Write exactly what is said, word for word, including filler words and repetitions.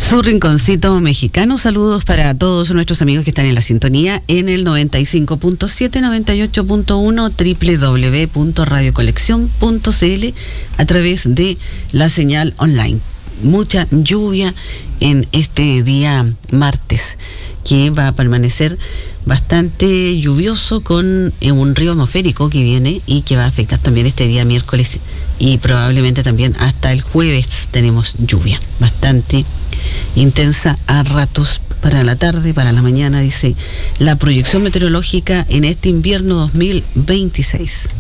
Su rinconcito mexicano. Saludos para todos nuestros amigos que están en la sintonía en el noventa y cinco punto siete, noventa y ocho punto uno, doble u doble u doble u punto radio colección punto c l a través de la señal online. Mucha lluvia en este día martes, que va a permanecer bastante lluvioso con un río atmosférico que viene y que va a afectar también este día miércoles y probablemente también hasta el jueves tenemos lluvia bastante intensa a ratos para la tarde, para la mañana, dice la proyección meteorológica en este invierno dos mil veintiséis.